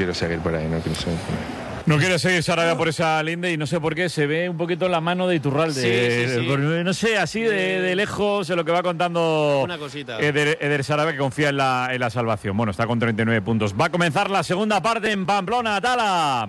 quiero seguir por ahí, no quiero seguir por ahí. No quiere seguir Sarabia por esa linde y no sé por qué se ve un poquito la mano de Iturralde. Sí. No sé, así de lejos lo que va contando una cosita. Eder Sarabia, que confía en la salvación. Bueno, está con 39 puntos. Va a comenzar la segunda parte en Pamplona, Tala.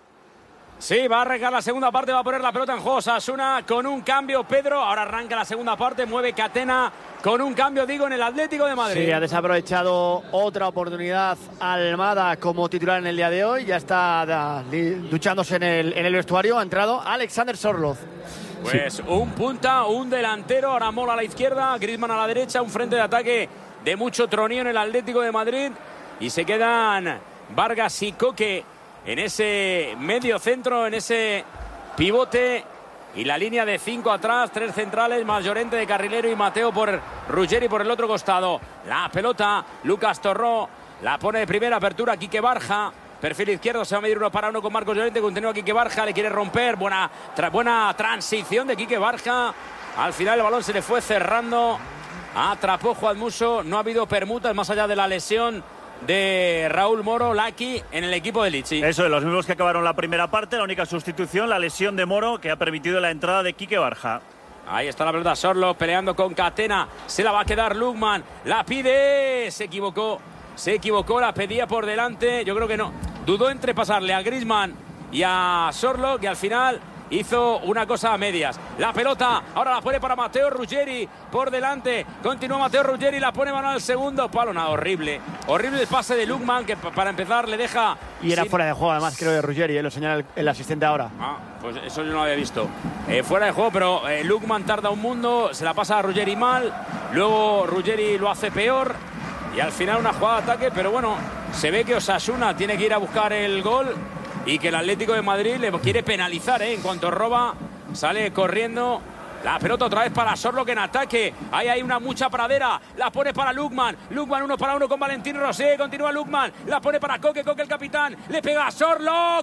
Sí, va a arrancar la segunda parte, va a poner la pelota en juego Osasuna con un cambio, Pedro. Ahora arranca la segunda parte, mueve Catena con un cambio, digo, en el Atlético de Madrid. Sí, ha desaprovechado otra oportunidad Almada como titular en el día de hoy. Ya está duchándose en el vestuario. Ha entrado Alexander Sorloz. Pues un punta, un delantero, ahora Mola a la izquierda, Griezmann a la derecha, un frente de ataque de mucho troneo en el Atlético de Madrid. Y se quedan Vargas y Coque en ese medio centro, en ese pivote, y la línea de 5 atrás, 3 centrales, más Llorente de carrilero y Mateo por Ruggeri por el otro costado. La pelota, Lucas Torró, la pone de primera apertura, Quique Barja, perfil izquierdo, se va a medir 1 para 1 con Marcos Llorente, continúa Quique Barja, le quiere romper, buena transición de Quique Barja, al final el balón se le fue cerrando, atrapó Juan Musso, no ha habido permutas más allá de la lesión de Raúl Moro, Laki, en el equipo de Lichi. Eso de los mismos que acabaron la primera parte, la única sustitución, la lesión de Moro, que ha permitido la entrada de Quique Barja. Ahí está la pelota, Sorlo peleando con Catena, se la va a quedar Lukman, la pide, se equivocó, la pedía por delante, yo creo que no, dudó entre pasarle a Griezmann y a Sorlo, que al final hizo una cosa a medias. La pelota, ahora la pone para Mateo Ruggeri por delante. Continúa Mateo Ruggeri, la pone mano al segundo palo. Nada, horrible el pase de Lukman, que para empezar le deja. Y era fuera de juego, además, creo, de Ruggeri, lo señala el asistente ahora. Pues eso yo no lo había visto. Fuera de juego, pero Lukman tarda un mundo, se la pasa a Ruggeri mal. Luego Ruggeri lo hace peor. Y al final una jugada de ataque, pero bueno, se ve que Osasuna tiene que ir a buscar el gol. Y que el Atlético de Madrid le quiere penalizar, en cuanto roba, sale corriendo. La pelota otra vez para Sorlo, que en ataque. Ahí hay mucha pradera. La pone para Lukman. Lukman 1 para 1 con Valentín Rosé. Continúa Lukman. La pone para Coque. Coque el capitán. Le pega a Sorlo.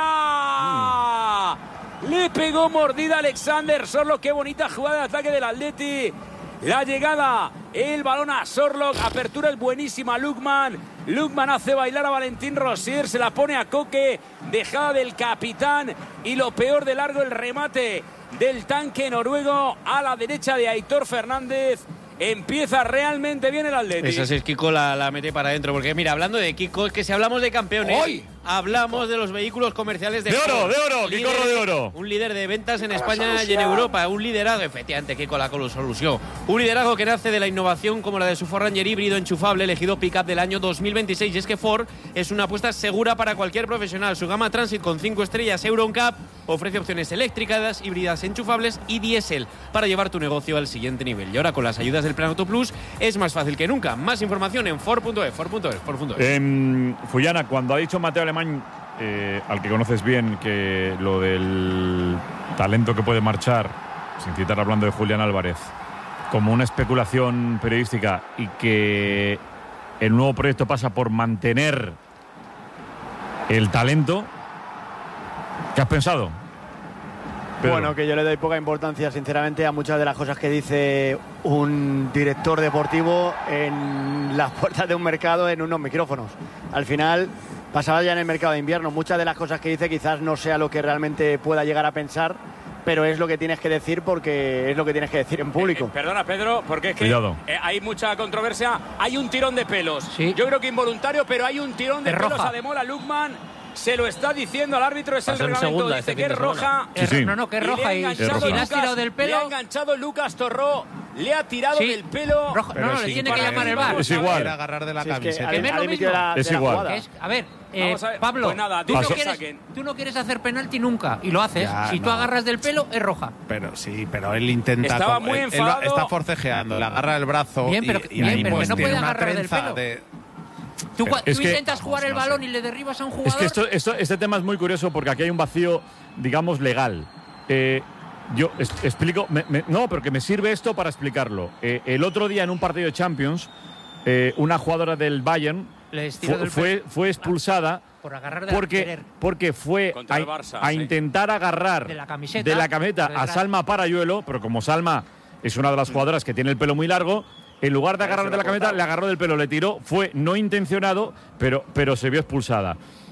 ¡Fuera! Le pegó mordida Alexander Sorlo. Qué bonita jugada de ataque del Atleti. La llegada, el balón a Sorlock, apertura es buenísima Lukman. Lukman hace bailar a Valentín Rosier, se la pone a Coque, dejada del capitán, y lo peor de largo, el remate del tanque noruego a la derecha de Aitor Fernández. Empieza realmente bien el Atleti. Esa sí es Kiko, la mete para adentro. Porque mira, hablando de Kiko, es que si hablamos de campeones, ¡hoy! Hablamos de los vehículos comerciales de oro, Kiko de oro. Un líder de ventas en España y en Europa. Un liderazgo, efectivamente, Kiko, la solución. Un liderazgo que nace de la innovación como la de su Ford Ranger híbrido enchufable, elegido pick-up del año 2026. Y es que Ford es una apuesta segura para cualquier profesional. Su gama Transit con 5 estrellas Euro NCAP ofrece opciones eléctricas, híbridas enchufables y diésel para llevar tu negocio al siguiente nivel. Y ahora, con las ayudas del Plan Auto Plus, es más fácil que nunca. Más información en Ford.es. Fullana, cuando ha dicho Mateo Alemán, al que conoces bien, que lo del talento que puede marchar, sin citar hablando de Julián Álvarez, como una especulación periodística, y que el nuevo proyecto pasa por mantener el talento, ¿qué has pensado, Pedro? Bueno, que yo le doy poca importancia, sinceramente, a muchas de las cosas que dice un director deportivo en las puertas de un mercado en unos micrófonos. Al final, pasaba ya en el mercado de invierno, muchas de las cosas que dice quizás no sea lo que realmente pueda llegar a pensar, pero es lo que tienes que decir porque es lo que tienes que decir en público. Perdona, Pedro, porque es que hay mucha controversia. Hay un tirón de pelos. Sí. Yo creo que involuntario, pero hay un tirón de Es pelos roja. a Demola. Lukman se lo está diciendo al árbitro, es el Pasó en reglamento. segunda Dice este que fin es de semana. roja. Sí. No, que es roja. Le Y ha enganchado si le has Lucas, tirado del pelo, le ha enganchado Lucas Torró. Le ha tirado Sí. del pelo. roja. No, le tiene que llamar el VAR. Es igual. Era agarrar de la Si es que camiseta. al lo inicio mismo. Es de la igual. jugada. Que es- a ver, Vamos a ver. Pablo, Pues nada, tú, no que quieres, saquen. tú no quieres hacer penalti nunca y lo haces. Ya, Si tú no. agarras del pelo, es roja. Pero sí, pero él intenta. Estaba muy él enfadado. está forcejeando, le agarra el brazo. Bien, pero- y ahí bien, pero pues que no tiene puede una agarrar del trenza pelo. de. Tú, Es tú que- intentas jugar el no balón sé. y le derribas a un Es jugador. que este tema es muy curioso porque aquí hay un vacío, digamos, legal. Yo explico, no, pero que me sirve esto para explicarlo. El otro día en un partido de Champions, una jugadora del Bayern Les tiró del pelo. fue expulsada Por agarrar de querer. porque fue Contra el Barça, a sí. intentar agarrar De la camiseta, de la camiseta por a detrás. Salma Parayuelo, pero como Salma es una de las jugadoras que tiene el pelo muy largo, en lugar de agarrar de la camiseta, le agarró del pelo, le tiró, fue no intencionado, pero se vio expulsada.